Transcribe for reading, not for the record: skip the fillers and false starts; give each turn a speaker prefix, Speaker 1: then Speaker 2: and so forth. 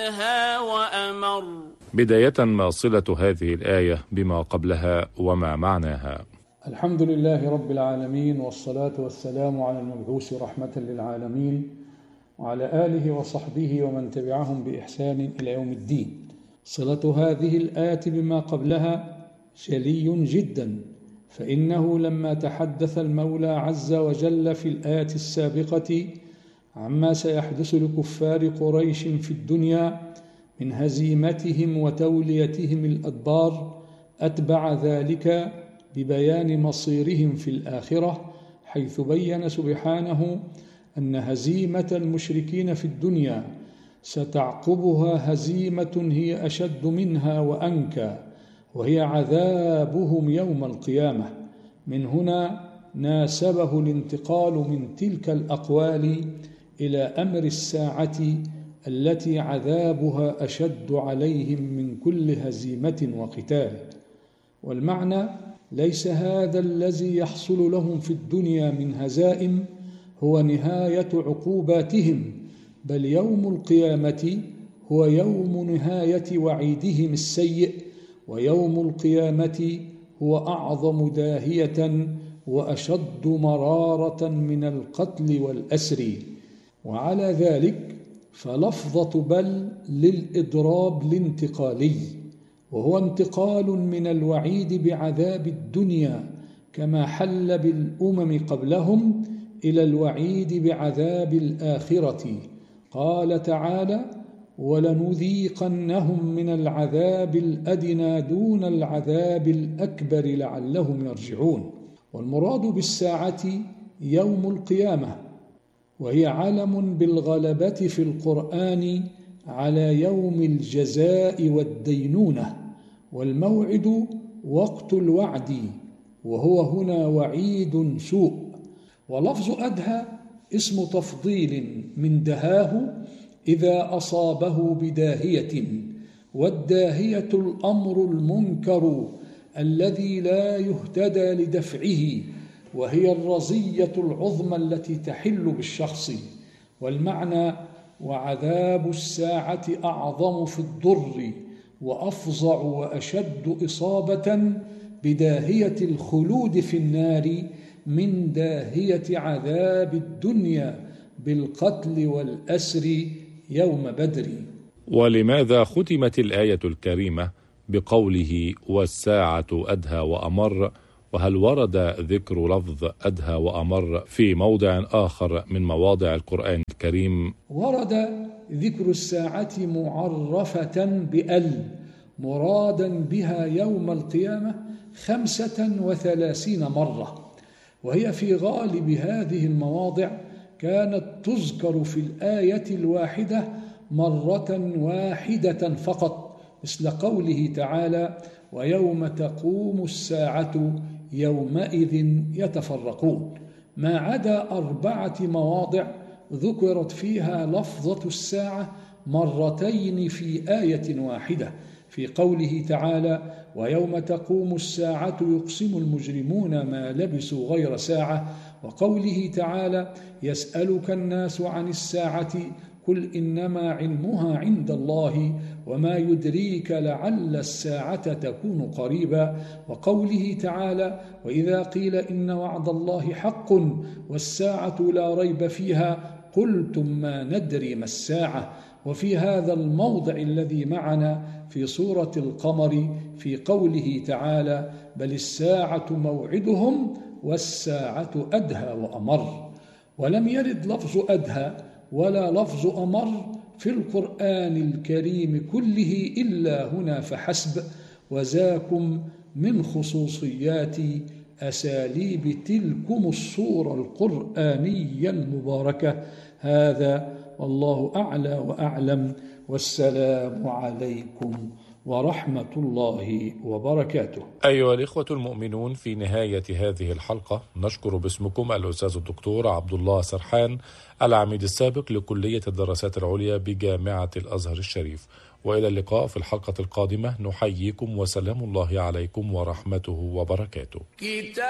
Speaker 1: وأمر.
Speaker 2: بداية، ما صلة هذه الآية بما قبلها وما معناها؟
Speaker 3: الحمد لله رب العالمين، والصلاة والسلام على المبعوث رحمة للعالمين وعلى آله وصحبه ومن تبعهم بإحسان إلى يوم الدين. صلة هذه الآية بما قبلها جلي جدا، فإنه لما تحدث المولى عز وجل في الآية السابقة عما سيحدث لكفار قريش في الدنيا من هزيمتهم وتوليتهم الأدبار، أتبع ذلك ببيان مصيرهم في الآخرة، حيث بين سبحانه أن هزيمة المشركين في الدنيا ستعقبها هزيمة هي أشد منها وأنكى، وهي عذابهم يوم القيامة. من هنا ناسبه الانتقال من تلك الأقوال إلى أمر الساعة التي عذابها أشد عليهم من كل هزيمة وقتال. والمعنى: ليس هذا الذي يحصل لهم في الدنيا من هزائم هو نهاية عقوباتهم، بل يوم القيامة هو يوم نهاية وعيدهم السيء، ويوم القيامة هو أعظم داهية وأشد مرارة من القتل والأسر. وعلى ذلك فلفظة بل للإضراب الانتقالي، وهو انتقال من الوعيد بعذاب الدنيا كما حل بالأمم قبلهم إلى الوعيد بعذاب الآخرة. قال تعالى: ولنذيقنهم من العذاب الأدنى دون العذاب الأكبر لعلهم يرجعون. والمراد بالساعة يوم القيامة، وهي علم بالغلبة في القرآن على يوم الجزاء والدينونة. والموعد وقت الوعد، وهو هنا وعيد سوء. ولفظ أدهى اسم تفضيل من دهاه إذا أصابه بداهية، والداهية الأمر المنكر الذي لا يهتدى لدفعه، وهي الرزية العظمى التي تحل بالشخص. والمعنى: وعذاب الساعة أعظم في الضر وأفظع وأشد إصابة بداهية الخلود في النار من داهية عذاب الدنيا بالقتل والأسر يوم بدر.
Speaker 2: ولماذا ختمت الآية الكريمة بقوله والساعة أدهى وأمر؟ وهل ورد ذكر لفظ أدهى وأمر في موضع آخر من مواضع القرآن الكريم؟
Speaker 3: ورد ذكر الساعة معرفة بأل، مرادا بها يوم القيامة 35 مرة، وهي في غالب هذه المواضع كانت تذكر في الآية الواحدة مرة واحدة فقط، مثل قوله تعالى: ويوم تقوم الساعة يومئذ يتفرقون. ما عدا 4 مواضع ذكرت فيها لفظة الساعة مرتين في آية واحدة، في قوله تعالى: ويوم تقوم الساعة يقسم المجرمون ما لبثوا غير ساعة، وقوله تعالى: يسألك الناس عن الساعة قل إنما علمها عند الله وما يدريك لعل الساعة تكون قريبا، وقوله تعالى: وإذا قيل إن وعد الله حق والساعة لا ريب فيها قلتم ما ندري ما الساعة. وفي هذا الموضع الذي معنا في سورة القمر في قوله تعالى: بل الساعة موعدهم والساعة أدهى وأمر. ولم يرد لفظ أدهى ولا لفظ أمر في القرآن الكريم كله إلا هنا فحسب، وذاكم من خصوصيات أساليب تلكم الصورة القرآنية المباركة. هذا والله أعلى وأعلم، والسلام عليكم ورحمة الله وبركاته.
Speaker 2: أيها الإخوة المؤمنون، في نهاية هذه الحلقة نشكر باسمكم الأستاذ الدكتور عبد الله سرحان، العميد السابق لكلية الدراسات العليا بجامعة الأزهر الشريف. وإلى اللقاء في الحلقة القادمة، نحييكم وسلام الله عليكم ورحمته وبركاته.